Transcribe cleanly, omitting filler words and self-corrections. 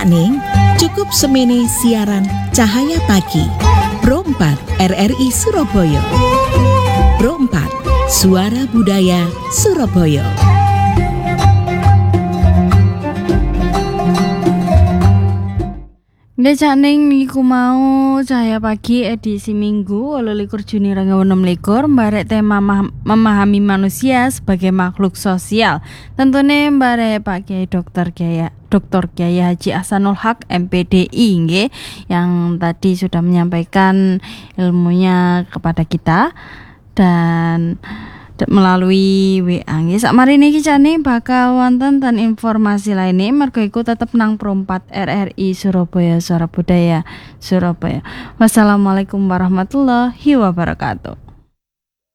Ning, cukup semene siaran Cahaya Pagi. Pro 4 RRI Surabaya. Pro 4 Suara Budaya Surabaya. Cak Ning niku mau Cahaya Pagi edisi Minggu 28 Juni 2026 mbarek tema memahami manusia sebagai makhluk sosial. Tentunya mbarek Pak Kiai Dr. Kiai Haji Ahsanul Haq MPDI nggih, yang tadi sudah menyampaikan ilmunya kepada kita dan melalui WA nggih. Sakmari niki Cak bakal wonten ten informasi lainnya mergo iku tetep nang Pro 4 RRI Surabaya Suara Budaya Surabaya. Wassalamualaikum warahmatullahi wabarakatuh.